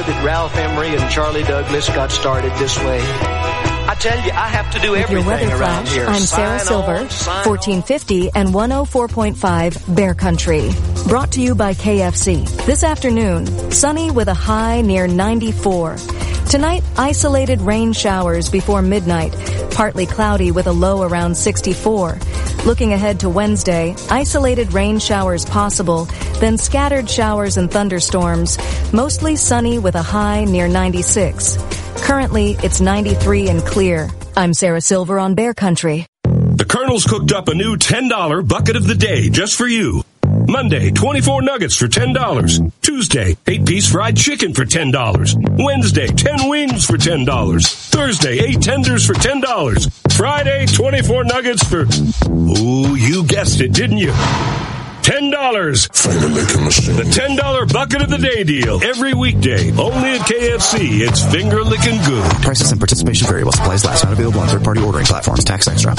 that Ralph Emery and Charlie Douglas got started this way. I tell you, I have to do everything With your weather around flash, here. I'm Sarah Silver, 1450 and 104.5 Bear Country. Brought to you by KFC. This afternoon, sunny with a high near 94. Tonight, isolated rain showers before midnight. Partly cloudy with a low around 64. Looking ahead to Wednesday, isolated rain showers possible, then scattered showers and thunderstorms. Mostly sunny with a high near 96. Currently, it's 93 and clear. I'm Sarah Silver on Bear Country. The Colonel's cooked up a new $10 bucket of the day just for you. Monday, 24 nuggets for $10. Tuesday, 8-piece fried chicken for $10. Wednesday, 10 wings for $10. Thursday, 8 tenders for $10. Friday, 24 nuggets for... Ooh, you guessed it, didn't you? $10. Finger licking machine. The $10 bucket of the day deal. Every weekday. Only at KFC. It's finger licking good. Prices and participation vary while supplies last. Not available on third-party ordering platforms. Tax extra.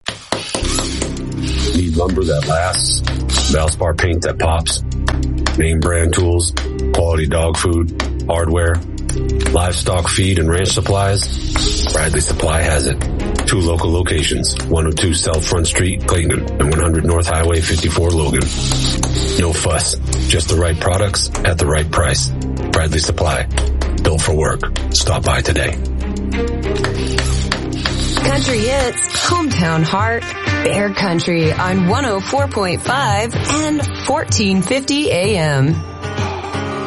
Need lumber that lasts. Valspar paint that pops. Name brand tools. Quality dog food. Hardware. Livestock feed and ranch supplies. Bradley Supply has it. 2 local locations, 102 South Front Street, Clayton, and 100 North Highway 54, Logan. No fuss, just the right products at the right price. Bradley Supply, built for work. Stop by today. Country Hits, Hometown Heart, Bear Country on 104.5 and 1450 AM.